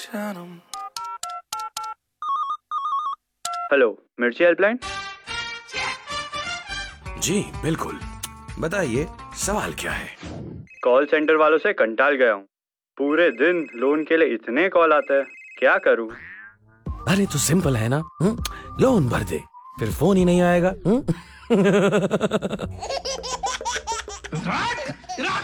Hello, मिर्ची helpline. जी बिल्कुल, बताइए सवाल क्या है। कॉल सेंटर वालों से कंटाल गया हूँ। पूरे दिन लोन के लिए इतने कॉल आते हैं, क्या करूँ? अरे तो सिंपल है ना, लोन भर दे, फिर फोन ही नहीं आएगा।